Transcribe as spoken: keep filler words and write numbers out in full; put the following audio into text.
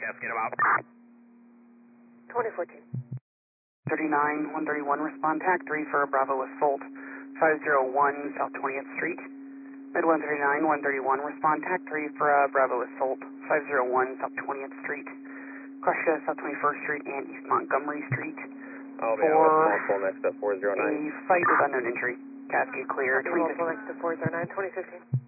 Cascade about. twenty fourteen. thirty-nine, one thirty-one, respond tac three for Bravo Assault, five oh one South twentieth Street. Mid one thirty-nine, one thirty-one, respond tac three for uh, Bravo Assault, five oh one South twentieth Street. Crush uh, South twenty-first Street and East Montgomery Street. I'll be for on with multiple next to four oh nine. a fight with unknown injury. Cascade clear, twenty fifteen. Multiple next to four oh nine, twenty fifteen.